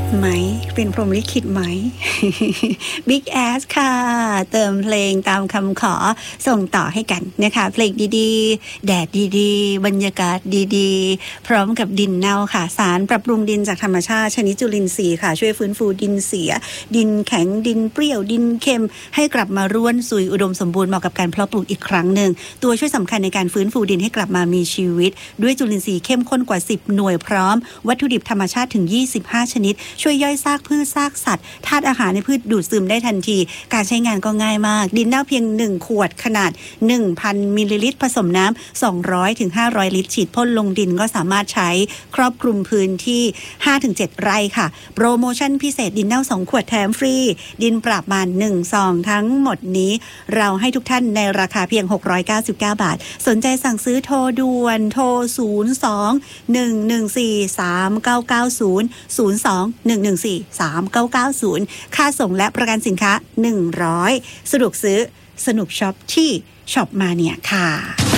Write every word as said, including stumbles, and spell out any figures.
ไหมเป็นพรหมลิขิตไหม Big Ass ค่ะเติมเพลงตามคำขอส่งต่อให้กันนะคะเพลงดีๆแดดดีๆบรรยากาศดีๆพร้อมกับดินเน่าค่ะสารปรับปรุงดินจากธรรมชาติชนิดจุลินทรีย์ค่ะช่วยฟื้นฟูดินเสียดินแข็งดินเปรี้ยวดินเค็มให้กลับมาร่วนซุยอุดมสมบูรณ์เหมาะกับการเพาะปลูกอีกครั้งหนึ่งตัวช่วยสำคัญในการฟื้นฟูดินให้กลับมามีชีวิตด้วยจุลินทรีย์เข้มข้นกว่าสิบหน่วยพร้อมวัตถุดิบธรรมชาติถึงยี่สิบห้าชนิดช่วยย่อยซากพืชซากสัตว์ธาตุอาหารในพืชดูดซึมได้ทันทีการใช้งานก็ง่ายมากดินเน่าเพียงหนึ่งขวดขนาด หนึ่งพัน มิลลิลิตรผสมน้ำสองร้อยถึงห้าร้อยลิตรฉีดพ่นลงดินก็สามารถใช้ครอบคลุมพื้นที่ ห้าถึงเจ็ด ไร่ค่ะโปรโมชั่นพิเศษดินเน่าสองขวดแถมฟรีดินปราบมารหนึ่งซองทั้งหมดนี้เราให้ทุกท่านในราคาเพียงหกร้อยเก้าสิบเก้าบาทสนใจสั่งซื้อโทรด่วนโทรศูนย์ สอง หนึ่ง หนึ่ง สี่ สาม เก้า เก้า ศูนย์ ศูนย์ สอง หนึ่ง หนึ่ง สี่ สาม เก้า เก้า ศูนย์ค่าส่งและประกันสินค้าหนึ่งร้อยสะดวกซื้อสนุกช็อปที่ช็อปมาเนี่ยค่ะ